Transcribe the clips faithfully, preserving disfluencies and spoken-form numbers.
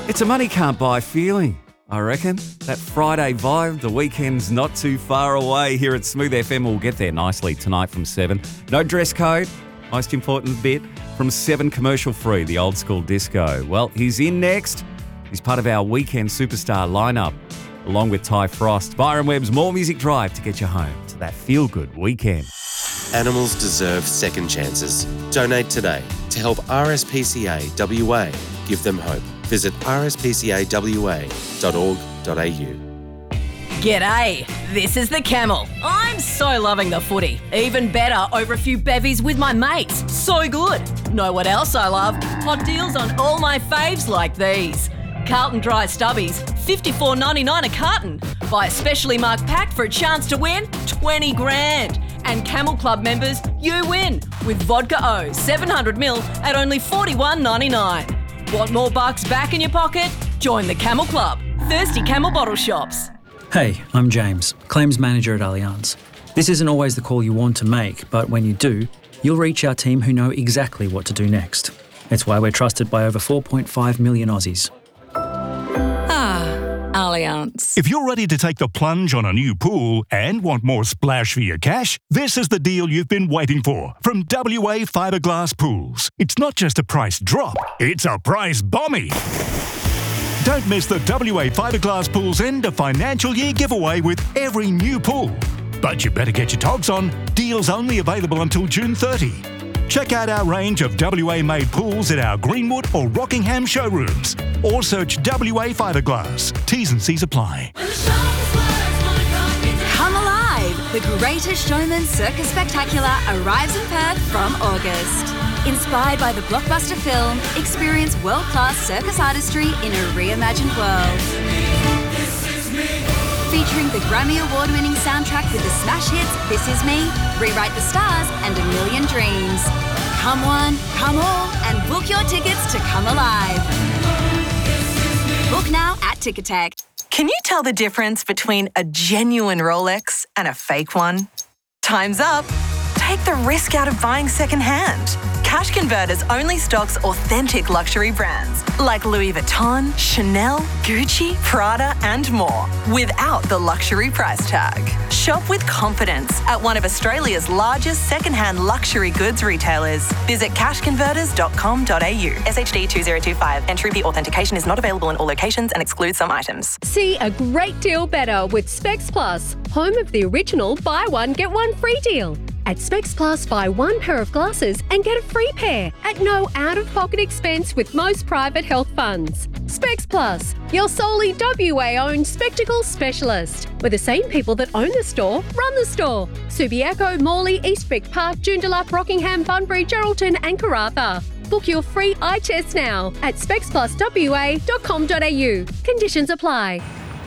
It's a money can't buy feeling, I reckon. That Friday vibe, the weekend's not too far away here at Smooth F M. We'll get there nicely tonight from seven. No dress code, most important bit. From seven, commercial free, the old school disco. Well, he's in next. He's part of our weekend superstar lineup, along with Ty Frost. Byron Webb's More Music Drive to get you home to that feel-good weekend. Animals deserve second chances. Donate today to help R S P C A W A give them hope. Visit r s p c a w a dot org dot a u. G'day, this is the Camel. I'm so loving the footy. Even better over a few bevies with my mates. So good. Know what else I love? Hot deals on all my faves like these. Carlton Dry Stubbies, fifty-four ninety-nine a carton. Buy a specially marked pack for a chance to win twenty grand. And Camel Club members, you win with Vodka O, seven hundred mil at only forty-one ninety-nine. Want more bucks back in your pocket? Join the Camel Club. Thirsty Camel Bottle Shops. Hey, I'm James, Claims Manager at Allianz. This isn't always the call you want to make, but when you do, you'll reach our team who know exactly what to do next. It's why we're trusted by over four point five million Aussies. Ah, Allianz. If you're ready to take the plunge on a new pool and want more splash for your cash, this is the deal you've been waiting for from W A Fiberglass Pools. It's not just a price drop, it's a price bombie. Don't miss the W A Fiberglass Pools end of financial year giveaway with every new pool. But you better get your togs on. Deals only available until June thirtieth. Check out our range of W A-made pools at our Greenwood or Rockingham showrooms. Or search W A Fiberglass. T's and C's apply. Come alive! The Greatest Showman Circus Spectacular arrives in Perth from August. Inspired by the blockbuster film, experience world-class circus artistry in a reimagined world. Featuring the Grammy Award-winning soundtrack with the smash hits This Is Me, Rewrite the Stars and A Million Dreams. Come one, come all, and book your tickets to Come Alive. Book now at Ticketek. Can you tell the difference between a genuine Rolex and a fake one? Time's up. Take the risk out of buying secondhand. Cash Converters only stocks authentic luxury brands like Louis Vuitton, Chanel, Gucci, Prada and more without the luxury price tag. Shop with confidence at one of Australia's largest secondhand luxury goods retailers. Visit cash converters dot com dot a u. S H D two zero two five. Entry fee authentication is not available in all locations and excludes some items. See a great deal better with Specs Plus, home of the original buy one get one free deal. At Specs Plus, buy one pair of glasses and get a free pair at no out-of-pocket expense with most private health funds. Specs Plus, your solely W A-owned spectacle specialist, where the same people that own the store run the store. Subiaco, Morley, Eastwick Park, Joondalup, Rockingham, Bunbury, Geraldton and Karratha. Book your free eye test now at specs plus w a dot com dot a u. Conditions apply.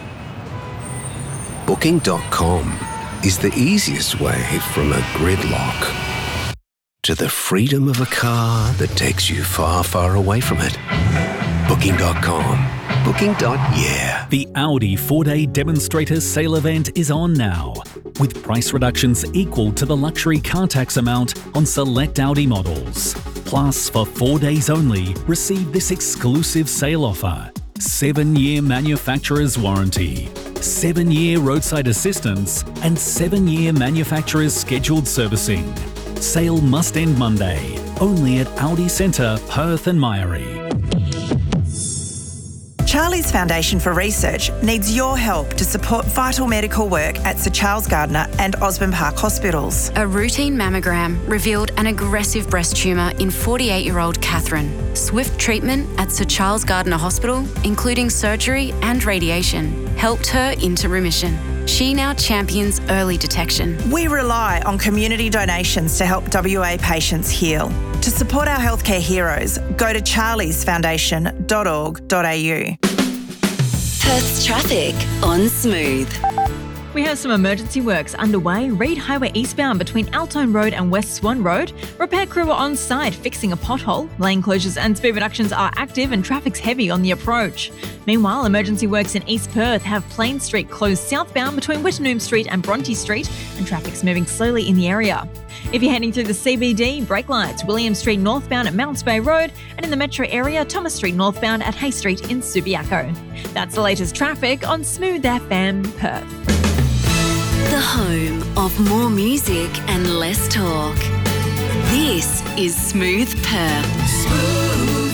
Booking dot com is the easiest way from a gridlock to the freedom of a car that takes you far, far away from it. Booking dot com. Booking. Yeah. The Audi four-day demonstrator sale event is on now, with price reductions equal to the luxury car tax amount on select Audi models. Plus, for four days only, receive this exclusive sale offer. Seven-year manufacturer's warranty, seven-year roadside assistance, and seven-year manufacturer's scheduled servicing. Sale must end Monday, only at Audi Centre, Perth and Myrie. Charlie's Foundation for Research needs your help to support vital medical work at Sir Charles Gardner and Osborne Park hospitals. A routine mammogram revealed an aggressive breast tumour in forty-eight-year-old Catherine. Swift treatment at Sir Charles Gardner Hospital, including surgery and radiation, helped her into remission. She now champions early detection. We rely on community donations to help W A patients heal. To support our healthcare heroes, go to charlies foundation dot org dot a u. Perth's traffic on Smooth. We have some emergency works underway. Reid Highway eastbound between Altone Road and West Swan Road. Repair crew are on site fixing a pothole. Lane closures and speed reductions are active and traffic's heavy on the approach. Meanwhile, emergency works in East Perth have Plain Street closed southbound between Wittenoom Street and Bronte Street, and traffic's moving slowly in the area. If you're heading through the C B D, brake lights, William Street northbound at Mounts Bay Road, and in the metro area, Thomas Street northbound at Hay Street in Subiaco. That's the latest traffic on Smooth F M Perth. The home of more music and less talk. This is Smooth Perth. Smooth.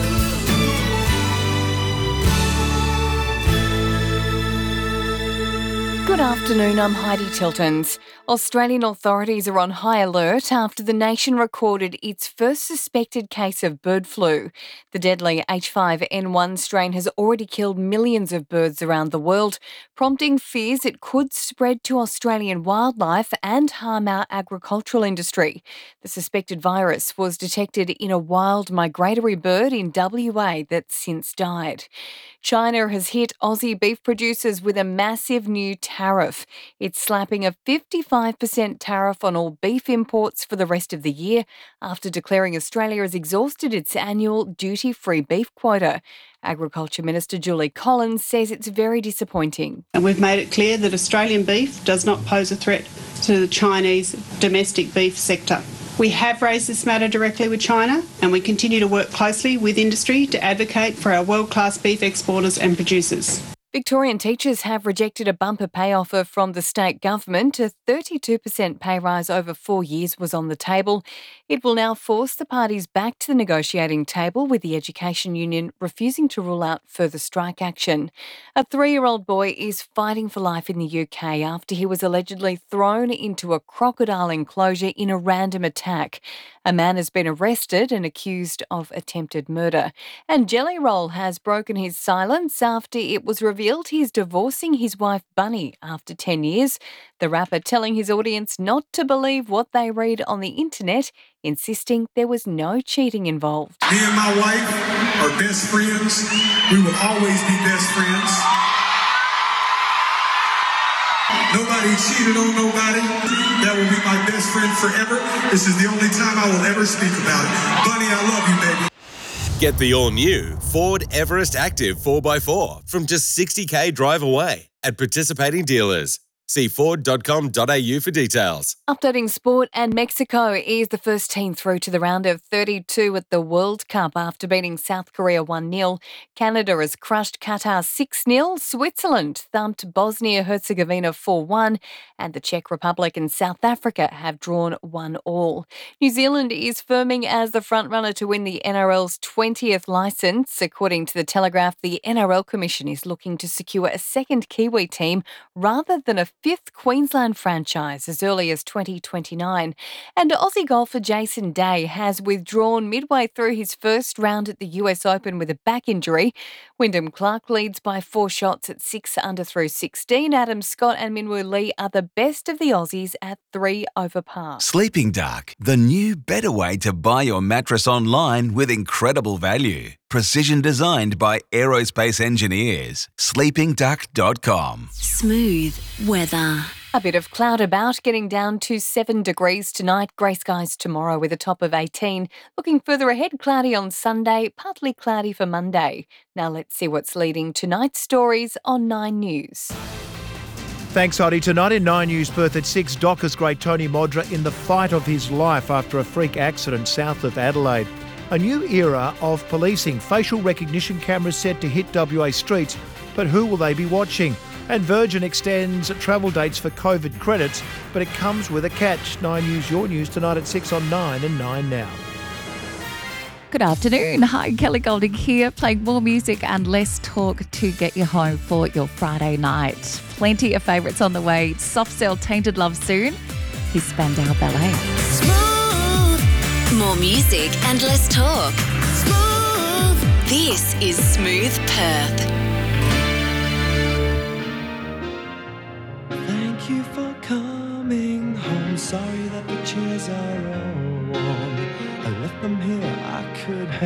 Good afternoon, I'm Heidi Tiltons. Australian authorities are on high alert after the nation recorded its first suspected case of bird flu. The deadly H five N one strain has already killed millions of birds around the world, prompting fears it could spread to Australian wildlife and harm our agricultural industry. The suspected virus was detected in a wild migratory bird in W A that's since died. China has hit Aussie beef producers with a massive new tariff. It's slapping a fifty-five percent tariff on all beef imports for the rest of the year after declaring Australia has exhausted its annual duty-free beef quota. Agriculture Minister Julie Collins says it's very disappointing. And we've made it clear that Australian beef does not pose a threat to the Chinese domestic beef sector. We have raised this matter directly with China, and we continue to work closely with industry to advocate for our world-class beef exporters and producers. Victorian teachers have rejected a bumper pay offer from the state government. A thirty-two percent pay rise over four years was on the table. It will now force the parties back to the negotiating table, with the Education Union refusing to rule out further strike action. A three-year-old boy is fighting for life in the U K after he was allegedly thrown into a crocodile enclosure in a random attack. A man has been arrested and accused of attempted murder. And Jelly Roll has broken his silence after it was revealed he's divorcing his wife Bunny after ten years. The rapper telling his audience not to believe what they read on the internet, insisting there was no cheating involved. Me and my wife are best friends. We will always be best friends. Nobody cheated on nobody. That will be my best friend forever. This is the only time I will ever speak about it. Bunny, I love you, baby. Get the all-new Ford Everest Active four by four from just sixty k drive away at participating dealers. See ford dot com dot a u for details. Updating sport, and Mexico is the first team through to the round of thirty-two at the World Cup after beating South Korea one nil. Canada has crushed Qatar six nil. Switzerland thumped Bosnia-Herzegovina four one. And the Czech Republic and South Africa have drawn one all. New Zealand is firming as the frontrunner to win the N R L's twentieth licence. According to The Telegraph, the N R L Commission is looking to secure a second Kiwi team rather than a fifth Queensland franchise as early as twenty twenty-nine. And Aussie golfer Jason Day has withdrawn midway through his first round at the U S Open with a back injury. Wyndham Clark leads by four shots at six under through sixteen. Adam Scott and Minwoo Lee are the best of the Aussies at three over par. Sleeping Dark, the new better way to buy your mattress online with incredible value. Precision designed by aerospace engineers. sleeping duck dot com. Smooth weather. A bit of cloud about, getting down to seven degrees tonight. Grey skies tomorrow with a top of eighteen. Looking further ahead, cloudy on Sunday, partly cloudy for Monday. Now let's see what's leading tonight's stories on Nine News. Thanks, Heidi. Tonight in Nine News Perth at six, Dockers great Tony Modra in the fight of his life after a freak accident south of Adelaide. A new era of policing. Facial recognition cameras set to hit W A streets, but who will they be watching? And Virgin extends travel dates for COVID credits, but it comes with a catch. Nine News, your news tonight at six on Nine and Nine Now. Good afternoon. Hi, Kelly Golding here, playing more music and less talk to get you home for your Friday night. Plenty of favourites on the way. Soft Cell, Tainted Love soon. Here's Spandau Ballet. Smooth. More music and less talk. Smooth. This is Smooth Perth. Thank you for coming home. Sorry that the chairs are all warm. I left them here. I could have